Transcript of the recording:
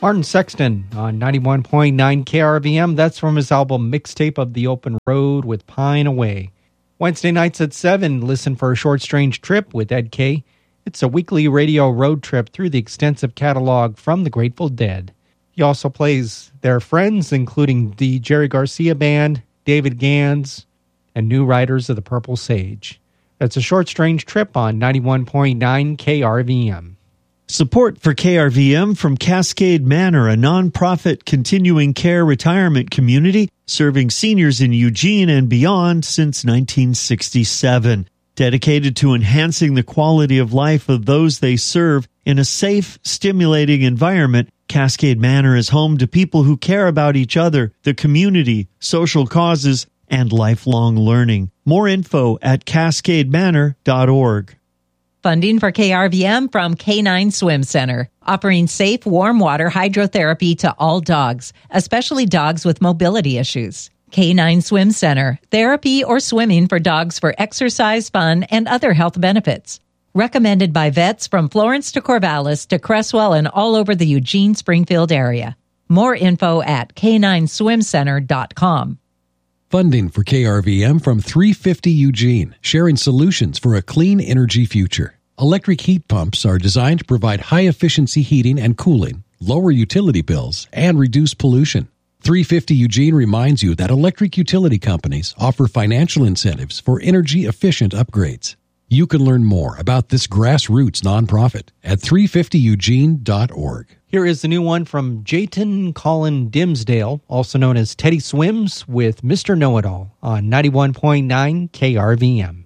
Martin Sexton on 91.9 KRVM. That's from his album Mixtape of the Open Road with Pine Away. Wednesday nights at 7, listen for A Short Strange Trip with Ed Kay. It's a weekly radio road trip through the extensive catalog from the Grateful Dead. He also plays their friends, including the Jerry Garcia Band, David Gans, and new writers of the Purple Sage. That's A Short Strange Trip on 91.9 KRVM. Support for KRVM from Cascade Manor, a nonprofit continuing care retirement community serving seniors in Eugene and beyond since 1967. Dedicated to enhancing the quality of life of those they serve in a safe, stimulating environment, Cascade Manor is home to people who care about each other, the community, social causes, and lifelong learning. More info at cascademanor.org. Funding for KRVM from K9 Swim Center, offering safe, warm water hydrotherapy to all dogs, especially dogs with mobility issues. K9 Swim Center, therapy or swimming for dogs for exercise, fun, and other health benefits. Recommended by vets from Florence to Corvallis to Cresswell and all over the Eugene-Springfield area. More info at k9swimcenter.com. Funding for KRVM from 350 Eugene, sharing solutions for a clean energy future. Electric heat pumps are designed to provide high-efficiency heating and cooling, lower utility bills, and reduce pollution. 350 Eugene reminds you that electric utility companies offer financial incentives for energy-efficient upgrades. You can learn more about this grassroots nonprofit at 350eugene.org. Here is the new one from Jayton Colin Dimsdale, also known as Teddy Swims, with Mr. Know-It-All on 91.9 KRVM.